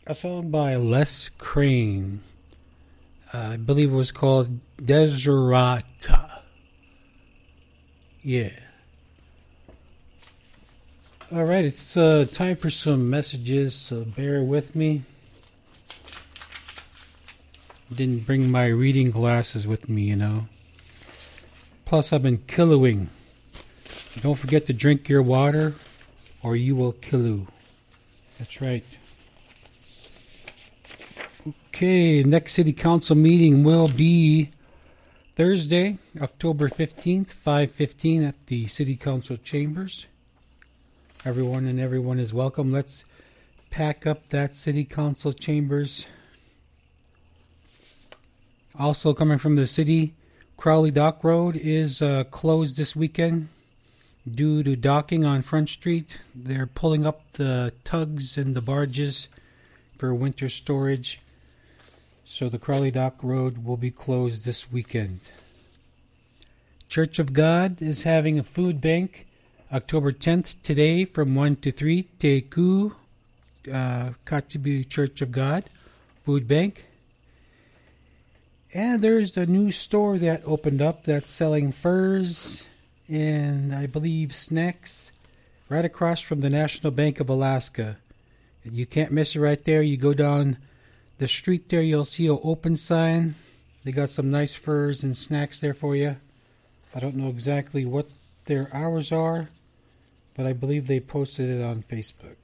A song by Les Crane. I believe it was called Desiderata. Yeah. Alright, it's time for some messages, so bear with me. Didn't bring my reading glasses with me, you know. Plus, I've been killowing. Don't forget to drink your water, or you will killow. That's right. Okay, next city council meeting will be Thursday, October 15th, 5:15 at the city council chambers. Everyone is welcome. Let's pack up that city council chambers. Also coming from the city, Crowley Dock Road is closed this weekend due to docking on Front Street. They're pulling up the tugs and the barges for winter storage. So the Crowley Dock Road will be closed this weekend. Church of God is having a food bank October 10th today from 1 to 3. Teku, Katibu Church of God Food Bank. And there's a new store that opened up that's selling furs and I believe snacks right across from the National Bank of Alaska. You can't miss it right there. You go down the street there, you'll see an open sign. They got some nice furs and snacks there for you. I don't know exactly what their hours are, but I believe they posted it on Facebook.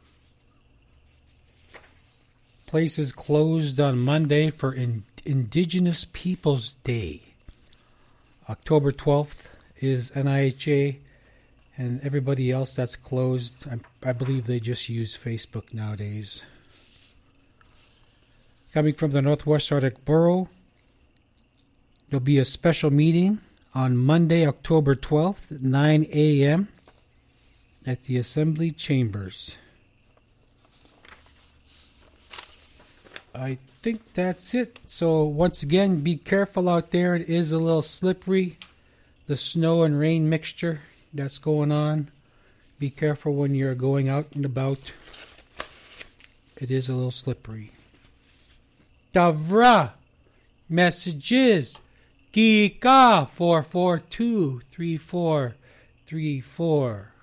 Place is closed on Monday for Indigenous Peoples Day. October 12th is NIHA, and everybody else that's closed, I believe they just use Facebook nowadays. Coming from the Northwest Arctic Borough, there'll be a special meeting on Monday, October 12th at 9 a.m. at the Assembly Chambers. I think that's it. So once again, be careful out there. It is a little slippery. The snow and rain mixture that's going on. Be careful when you're going out and about. It is a little slippery. Davra messages Kika 4423434.